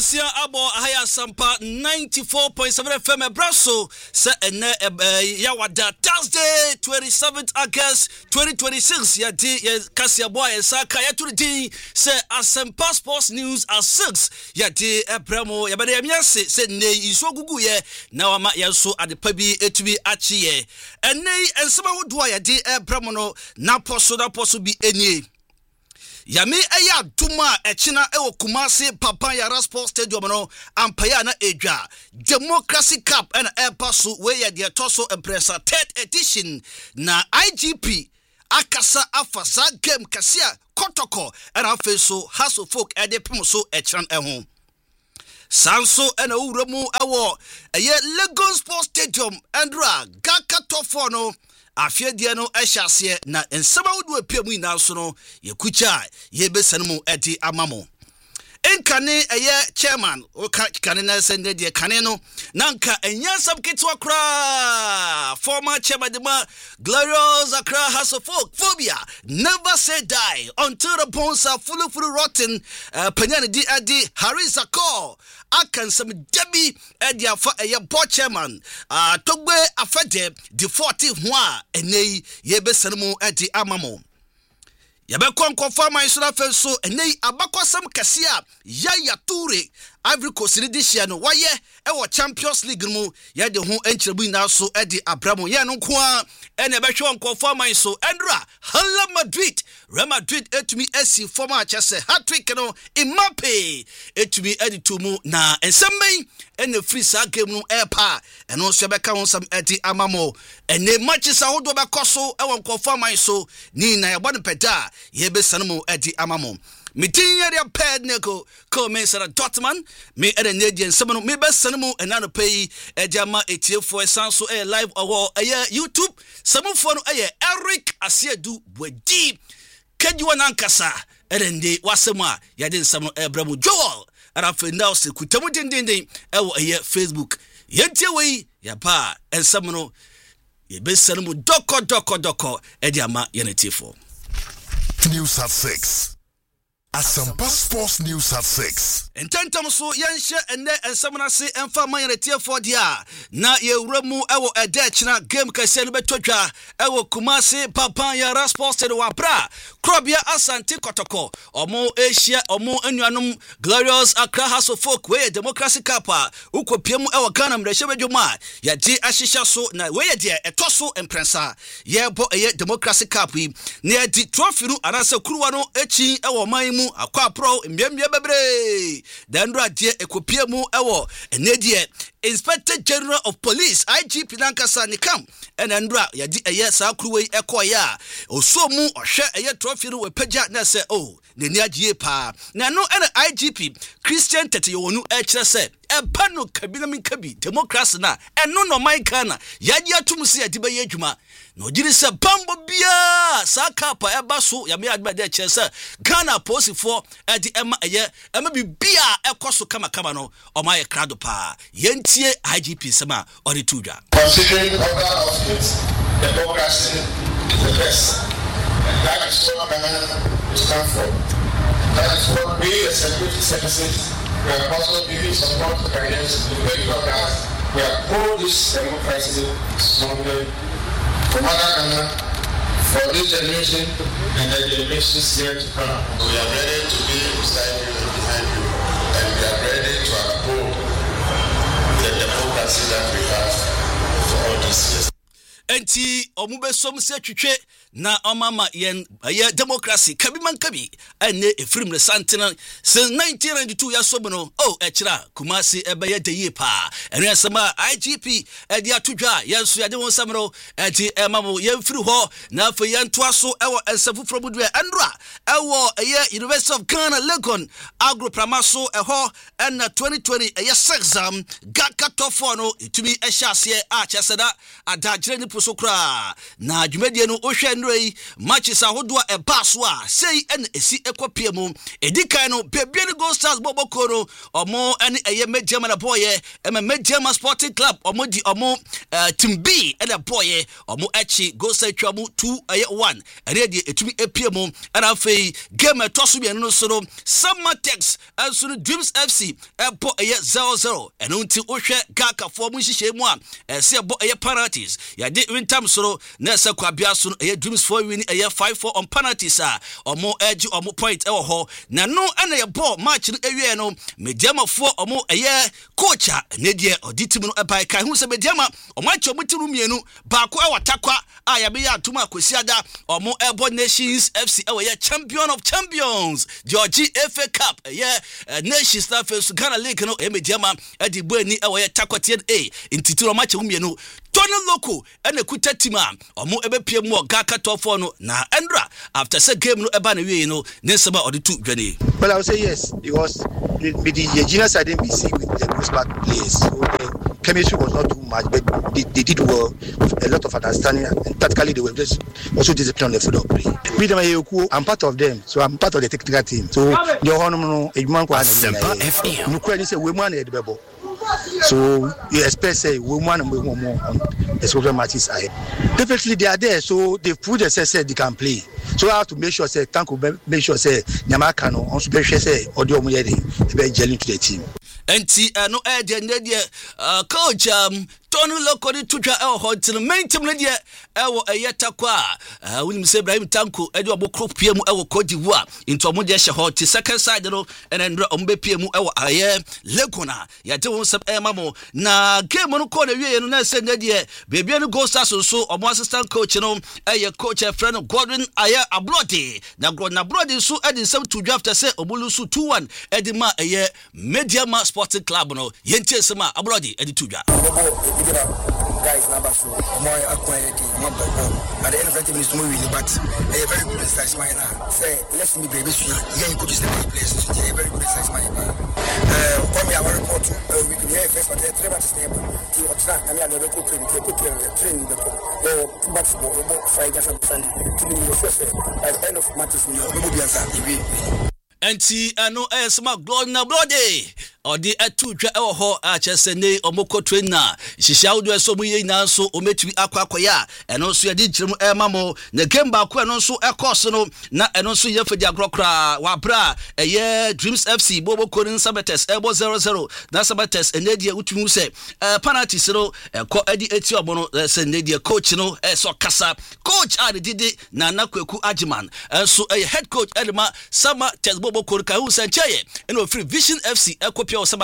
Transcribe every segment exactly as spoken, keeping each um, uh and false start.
Ensia abo ahaya sampa ninety-four point seven F M Brasso se ene ya wada Thursday twenty-seventh August twenty twenty-six ya di ya kasia boy saka ya to di se Asempa Sports News at six ya di ebramo ya bade emiase se ne iso gugu ye na wama ya so adepa bi etubi achi ye ene ensema hodo ya di ebramo no na poso na poso bi enie Yami eya duma echina ewo Kumasi Papayara Sports Stadium no ampaya na edwa Democracy Cup and Airpasu we ya de toso empresa third edition na I G P akasa afasa game kasia kotoko and afeso haso folk ede pimso echan eho Sanso and Uramu ewo eye Lagos Sports Stadium andra gaka tofo no afie dia no ehyasie na ensema wodu apiamu ina so no yekucha yebesanmu edi amamo enkane eye chairman o kane na sende de kane no nanka enya sabketwa kra former chairman de ma Glorious Accra House of Folk phobia never say die until the bones are fully fully rotten uh, panyane di adi Harisa Call akan some debi edi afa eye board chairman uh, togbe afade the forty ho a enei yebesanmu edi amamo Yabekon confirm my sura so enei abakosam kasia ya ya ture Ivory Coast this no waye e wo Champions League mu ya de ho enchirebu na so e de Abramo ye no ko a ene behwe confirm my so Endra Hala Madrid Real Madrid etumi esi former chese hat-trick no Mbappe etumi editu mu na ensemben ene free sa game no epa eno so beka ho sam edi amamo ene matches ahodo bekoso e wo confirm my so ni na ya bonu peda ye be sanmu edi amamo Meeting area ped neko ko me sara Dortmund me ere nedian semano me be sanmu enano pay ejama eighty-four sanso e live or eye YouTube samufo no eye Eric Asiedu Bwedi kedwa nankasa ere ndi wasemu a yade nsamo ebramu Joel ara fenda se kutamu dindindin ewo eye Facebook yentie we ya pa ensamo no ye be sanmu doko doko doko ejama yenetifo News at six. Asempa Sports News at six. And tentam so yanshe ene ensamna se emfa mayeretie for dia na yewramu ewo edechna game kase no betodwa ewo Kumasi Papayara Sports Stadium wabra Krobia Asante Kotoko omo Asia omo anuanom Glorious Accra House of Folk we Democracy Cup ukopiemu ewo Ghana mrehwebedwuma ya di ahisha so na we de etoso emprensa ye bo eye Democracy Cup yi na di trophy no anase kuruwa no echi ewo man akwa pro mbiembe bebre dandra die ekopie mu ewo enedie Inspector General of Police I G P nankasa ni kam enandra yadi eye sa kruwe ekoya osomu ohwe eye trophy no wepaja na se oh neni agie pa na no ene I G P Christian Tete yonu e kire se eba no kabina min kabi democracy na eno no man kana yadi atumsi yadi be yadwuma no jiri se bambo bia sa kapa eba so ya me adba de kire se Ghana police for e di ema eye ema bibia ekoso kama kama no o ma ye krado pa yentie I G P sama ori tudwa considering order of it democracy is the best and that is what Ghana stand for. That is what we as security services we are also giving support to Ghanaians to make sure that we are all this democracy stronger for Mother Ghana, for this generation and the generations here to come. We are ready to be beside you and behind you, and we are ready to uphold the democracy that we have for all these years. Enti omube som se twetwe na omama yen ye democracy kabi man kabi ene efrim le santina since nineteen ninety-two ya sobo no oh ekira Kumasi ebe ye de ye pa ene asema I G P e dia tudwa yenso ya de won samro enti emamo ye mfiri ho na afa ye ntoaso ewo ensafufro budu endra ewo ye University of Ghana Legon agro pramaso eho en twenty twenty ye exam gaka tofo no itumi ehya ase a cheseda adagire ni pusokra na dwumedie no ohwe enrei matches ahodo a eba so a sei en esi ekopie mu edikan no Bebiani Gold Stars Bobokoro omo ene eye Medjama na boye ema Medjama Sporting Club omo di omo uh, team B ene boye omo echi Gold Stars twamu two eye one ere die etumi epie mu era fei game etoso bi no so no Samatex enso no Dreams F C ebo eye zero zero eno nti ohwe gaka fo mu hihye mu a ese ebo eye penalties ya di wintam so na ese kwabia so eye Dreams four win eye five four on penalties a omo edge omo point e wo ho na no ene ye ball match no ewie no Medjama fo omo eye coach a ne die oditim no ebai kai hu se Medjama omo acho mutiru mienu ba ko e watakwa a ya be ya atuma kwesiada omo ebo Nations F C e ye champion of champions Georgie F A Cup eye Nations Star Face Ghana League no e Medjama e di bo ani e ye takwatian A intitiro match hu mienu Tony Loco ene kuta tima omo ebe pie mu gaka top four no na Endra after say game no eba na wie no nesema oditu dwane. Well, I would say yes because the, the junior side didn't be see with the Grossback players, so the chemistry was not too much, but they, they did well with a lot of understanding and tactically they were just also disciplined on the football play. Me them Ayoko, I'm part of them, so I'm part of the technical team. So the honourable Edman Kwana, no question say we man at Bebo. So you expect say we want and we want more on the social matches ahead. Definitely they are there, so they put the say they can play. So I have to make sure say thank you make sure say Nyamaka no also be sure say audio mu yede be gelling to the team. Enti no e de de coach um Tony Loco di tutwa e ho tin main team no de e wo eyeta kwa a woni se Ibrahim Tanko e de obokro pie mu e wo Cote d'Ivoire into omo de hye ho ti second side no and ndro omo be pie mu e wo aye Legona ya te won sep e mamo na game no ko na wie no na se ne de Bebiani Gold Stars so omo assistant coach no e ye coach e friend Godwin aye Ablodi na Godwin Ablodi so e de sem to draft say obulu so two one e de ma eye Medjama Sporting Club no yente sema Ablodi e de to draft guys number so more acquired more ball at the end of the minutes more really but a very good size mine say let's me baby so yeah could just the place so a very good size mine uh come here our report we can hear first but the three matches stable the track and the record train the train train the two matches about five games on Sunday to be the first at the end of matches no no be answer Enti ano esma Godwin Ablodi odi etu twa e ho a chesene omoko trainer hihia wodo eso mu yi na so ometwi akwakoya eno so yedi girem e mamo na game ba ko eno so e course no na eno so ye fadi agrokra wa bra eye Dreams F C bobo korin Sabates ebo zero zero na Sabates enedie utunu se penalties no e ko edi eti obo no se enedie coach no e so kasa coach ade didi na nakweku Ajiman enso e head coach Edma Samatex bobo korin ka hu se ncheye eno free Vision F C e Season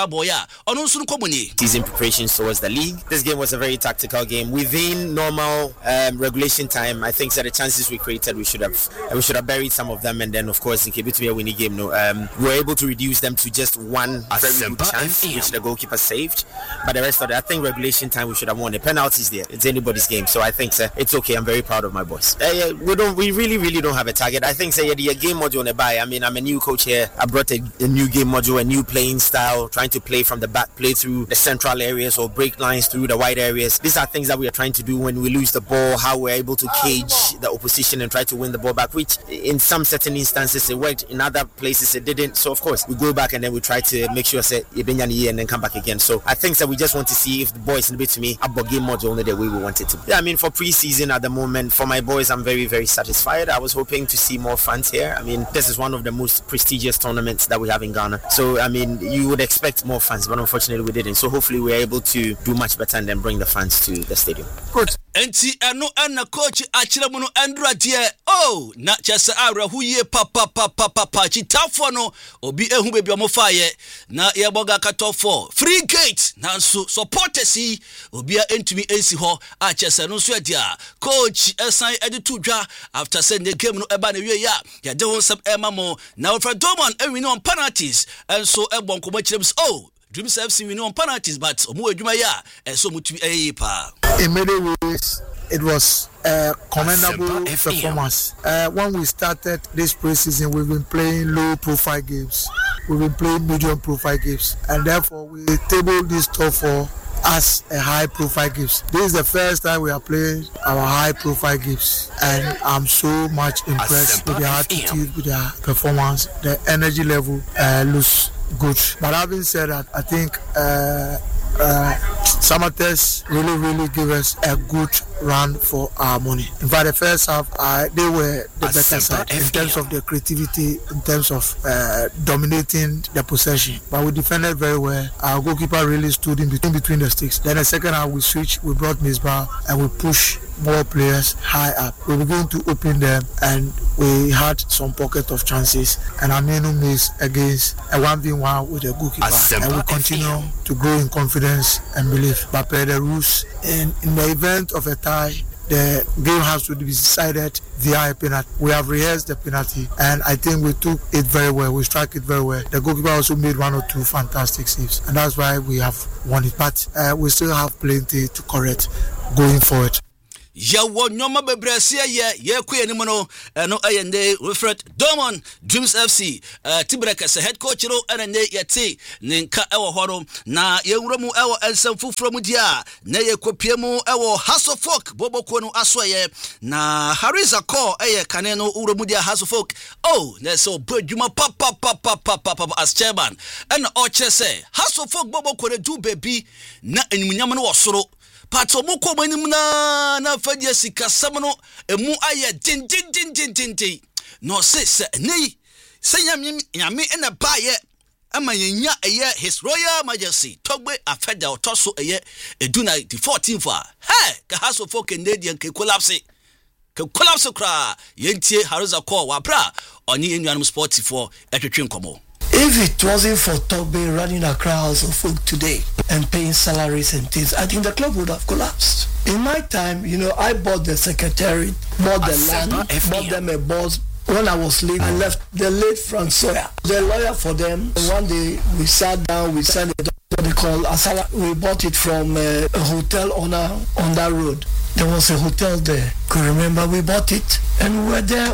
preparations towards the league. This game was a very tactical game within normal um, regulation time. I think that the chances we created, we should have we should have buried some of them, and then of course in Kibitwe winning game, no, um, we were able to reduce them to just one very good chance, which the goalkeeper saved. But the rest of it, I think regulation time we should have won. The penalties there, it's anybody's game, so I think uh, it's okay. I'm very proud of my boys. Uh, yeah, we don't, we really, really don't have a target. I think say uh, the game module on the buy. I mean, I'm a new coach here. I brought a, a new game module, a new playing style. Trying to play from the back, play through the central areas or break lines through the wide areas. These are things that we are trying to do when we lose the ball, how we're able to cage the opposition and try to win the ball back, which in some certain instances it worked, in other places it didn't. So of course we go back and then we try to make sure say and then come back again. So I think that we just want to see if the boys in a bit to me about game module only the way we want it to be. Yeah, I mean for pre-season at the moment, for my boys I'm very very satisfied. I was hoping to see more fans here. I mean this is one of the most prestigious tournaments that we have in Ghana. So I mean you would expect more fans, but unfortunately we didn't. So hopefully we're able to do much better and then bring the fans to the stadium. Good. Enti eno ana coach achira mu no Andra die oh na chese awra huye papa papa papa chitafo no obi ehu bebi omofaye na ye boga katofo free gate na so supporters yi obi a entumi ensi ho a chese no so dia coach esan editu dwa after send the game no eba na wie ya ya de won sab emamo na Alfred Domon ewini on penalties and so ebon ko machirem oh Dreams F C we know on penalties, but omu adwuma ya and so much eh pa. In many ways, it was a commendable performance. Uh, when we started this pre-season, we've been playing low-profile games. We've been playing medium-profile games, and therefore we tabled this top four us a high profile games. This is the first time we are playing our high profile games, and I'm so much impressed with their attitude, with their performance. The energy level uh, looks good. But having said that, I think uh, uh, Samatex really, really give us a good run for our money. In fact, the first half, uh, they were the better side in terms of their creativity, in terms of uh, dominating the possession. But we defended very well. Our goalkeeper really stood in between, between the sticks. Then the second half, we switched, we brought Misbah, and we pushed more players high up. We began to open them, and we had some pocket of chances. And Aminu missed against a one v one with the goalkeeper. And we continue to grow in confidence and belief. But per the rules, in, in the event of a tie, the game has to be decided via a penalty. We have rehearsed the penalty, and I think we took it very well. We struck it very well. The goalkeeper also made one or two fantastic saves, and that's why we have won it. But uh, we still have plenty to correct going forward. Yawo nyoma bebresia ye ye kwe ni mono no ayende Wilfred Dorman Dreams F C uh, Tibreka se head coach no ene yete ne nka ewo horo na ye wuramu ewo ensem fufuro mu dia na ye kopie mu ewo Hasselfolk boboko no asoye na Harisa call eye kane no wuramu dia Hasselfolk oh na so bradwuma papa papa papa papa as chairman and oche say Hasselfolk boboko ne do baby na enyunyam no wosoro Pato moko manim na na fadia sika samno emu aye din din din din din din no se se nei se nyame nyame ena baye ama yenya eye His Royal Majesty togbe afeda otoso eye eduna the fourteenth a he ka Hasselfolk Canadian ke collapse ke collapse kra yentie Harisa call wa bra oni enuanum sporty for etwetwe nkomo. If it wasn't for Togbe running across of folk today and paying salaries and things, I think the club would have collapsed. In my time, you know, I bought the secretariat, bought the land, bought them a boss. When I was leaving, I left the late Frank Sawyer, the lawyer for them. One day we sat down, we signed a what they call Asala. We bought it from uh, a hotel owner on that road. There was a hotel there. Could remember we bought it and we were there.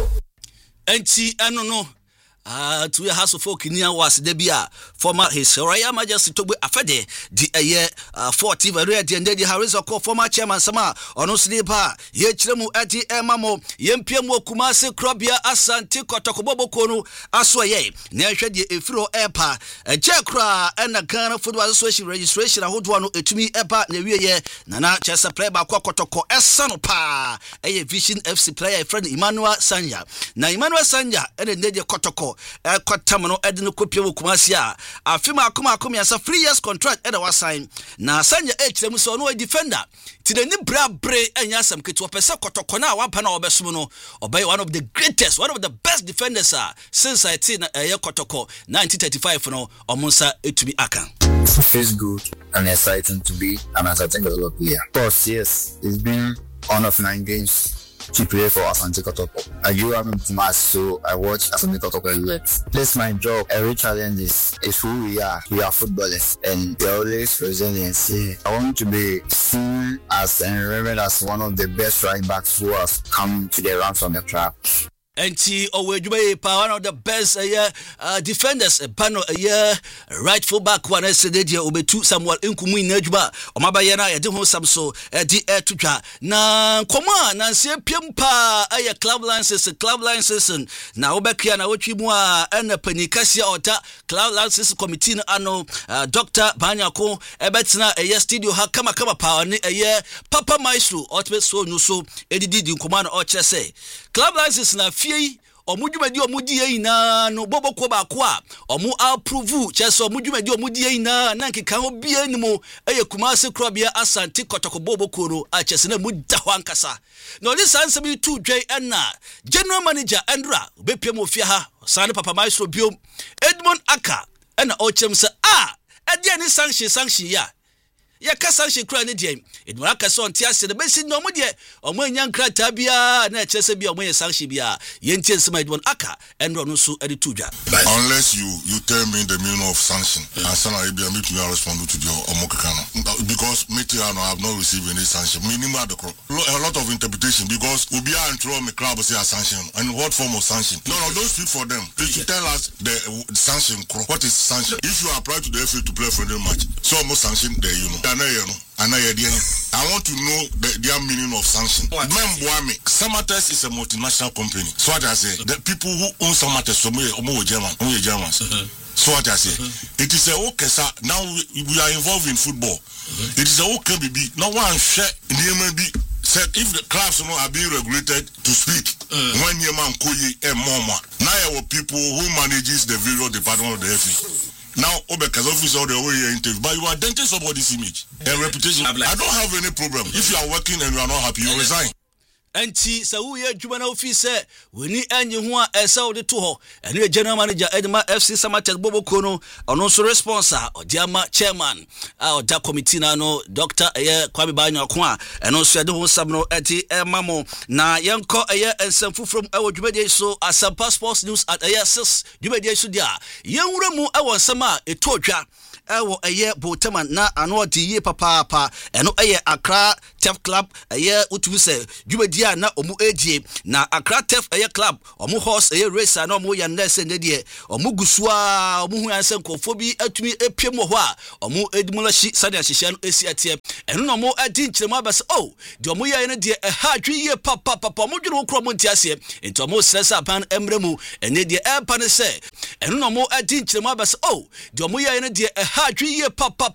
And see, I don't know. Ah, uh, to your Hasselfolk near was Debia, former His Royal Majesty Togbe Afede, the a year forty very at the end of the Harisa call former chairman Sama, or no sleeper, ye Chilemu at the Emamo, Yempiamo Kumase Krobia Asante Kotokobo Kono, Aswaye, Nasha the Efro Epa, a Jackra and a Ghana Football Association registration, I would want to me Epa, Newie, Nana Chessa play by Kokotoko, Esanopa, a Vision F C player, friend Emmanuel Sanya. Na Emmanuel Sanya, and a Nadia Kotoko. Eh kwatamano edino kopie wo Kumasi a afima akoma akoma ya three years contract eda wa sign na Sanya e kiremu so no defender ti de ni bra bre anya asam ketu opese kotoko na wampa na obesom no obey one of the greatest one of the best defenders uh, since I think eh kotoko nineteen thirty-five no omunsa etumi aka. It feels good and exciting to be an exciting development player. Of course, yes, it's been one of nine games to play for Asante Kotoko. I grew up in Kumasi, so I watch Asante Kotoko a lot. This is my job. Every challenge is, is who we are. We are footballers, and we are always resilient. Yeah. I want to be seen as and remembered as one of the best right backs who has come to the ranks of the club. Enti Owejube one of the best uh, uh, defenders a panel a year right full back one yesterday obetu Samuel Nkumu inejuma omabaya na yede ho samso edi etutwa na koma na nsie piempa aye club licenses club licenses na obekia na wotwi mu a ena panikasia ota club licenses committee no ano uh, Doctor Banyako ebetina eye studio ha kama kama power ni eye Papa Maestro otbe so no so edidi di nkoma na o chese club licenses na fie omudwumadi omudi yina no boboko ba ko a omu approve chese omudwumadi omudi yina na nkeka obi animu eye Kumasi Krobia Asante Kotoko boboko no a chese na mudda ho ankasa no this answer be two dwe enna general manager Andra obepiem ofia ha sane Papa Maestro biom Edmond Aka ena ochem se ah ede ani sanction sanction ya ya kasa shekura ne dem edmura kasa onti ase de besi no mu de omo anya nkrata bia na echese bia omo ye sanction bia ye ntie nsema Edmond Aka enro no so ede tudwa. Unless you you tell me explain the meaning of sanction. Yeah. And Sana Ibia me to respond to the Omokano. Because Metiano have not received any sanction. Minimum a lot of interpretation because Ubia and throw me club say a sanction. And what form of sanction? No, no, don't speak for them. They should tell us the uh, sanction. What is sanction? If you apply to the F A to play a friendly match, so almost sanction there, you know. I want to know the, their meaning of sanction. Membuami, Samates is a multinational company. So what I say, the people who own Samates, some are German, Germans. So what I say, uh-huh. It is a okay, sir. Now we, we are involved in football. Uh-huh. It is a okay, baby. Now one share in the M L B said if the clubs you know, are being regulated to speak, uh-huh. One year man koye and mama. Now our people who manages the various department of the F A. Now, Obeka's office all the way here interview, but you are denting somebody's image and reputation. I don't have any problem. If you are working and you are not happy, you resign. Enti sa wo ye dwuma na office we ni anyi ho a esa wo de to ho ene general manager Edema F C Samatex Boboko no ono so response a odiama chairman a oda committee na no Doctor Eye Kwame Banyo ko a eno so de ho sam no eti emamo na yenko eye ensem fufrom e wo dwuma de so Asampa Sports News at eye six dwuma de so dia yenwura mu e won sam a etodwa ewo eye Botaman na ano di ye papa pa eno eye Accra Tef Club eye utu se dwuma na omu edie na Accra Tef eye club omu horse eye racer na omu ya nese ndedie omu gusua omu hu anse nkofo bi atumi epiem ho a omu edimulashi sade ahihia no esi atie eno no omu adi nkyeremu abase oh de omu ya ne de eha adwi ye papa papa omu dwene okro omu ntiase enti omu stress apan emremu ene de e pa ne se eno no omu adi nkyeremu abase oh de omu ya ne de eha adwi ye papa